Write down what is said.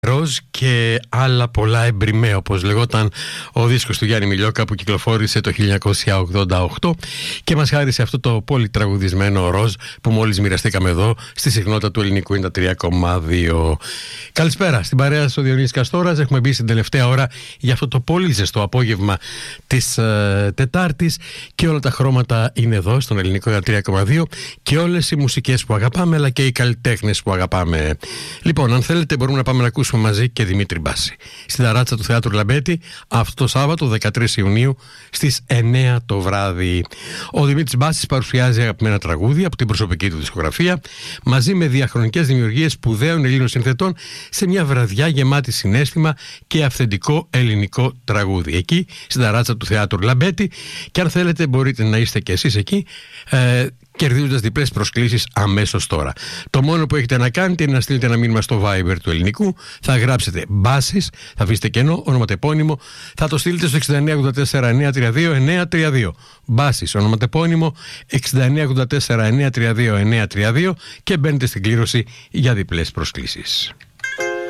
Ροζ και άλλα πολλά εμπριμέ, όπως λεγόταν ο δίσκος του Γιάννη Μιλιόκα που κυκλοφόρησε το 1988 και μας χάρισε αυτό το πολύ τραγουδισμένο Ροζ που μόλις μοιραστήκαμε εδώ στη συχνότητα του ελληνικού 93,2. Καλησπέρα στην παρέα στο Διονύσης Καστόρας. Έχουμε μπει στην τελευταία ώρα για αυτό το πολύ ζεστό απόγευμα της Τετάρτης και όλα τα χρώματα είναι εδώ στον ελληνικό 93,2 και όλες οι μουσικές που αγαπάμε αλλά και οι καλλιτέχνες που αγαπάμε. Λοιπόν, αν θέλετε μπορούμε να πάμε να ακούσουμε μαζί και Δημήτρη Μπάση στην ταράτσα του Θεάτρου Λαμπέτη αυτό το Σάββατο 13 Ιουνίου στις 9 το βράδυ. Ο Δημήτρης Μπάσης παρουσιάζει αγαπημένα τραγούδια από την προσωπική του δισκογραφία μαζί με διαχρονικές δημιουργίες σπουδαίων Ελλήνων συνθετών σε μια βραδιά γεμάτη συναίσθημα και αυθεντικό ελληνικό τραγούδι εκεί στην ταράτσα του Θεάτρου Λαμπέτη, και αν θέλετε μπορείτε να είστε και εσείς εκεί κερδίζοντας διπλές προσκλήσεις αμέσως τώρα. Το μόνο που έχετε να κάνετε είναι να στείλετε ένα μήνυμα στο Viber του ελληνικού, θα γράψετε Μπάσης, θα αφήσετε κενό, ονοματεπώνυμο, θα το στείλετε στο 6984-932-932. Μπάσης, ονοματεπώνυμο 6984-932-932 και μπαίνετε στην κλήρωση για διπλές προσκλήσεις.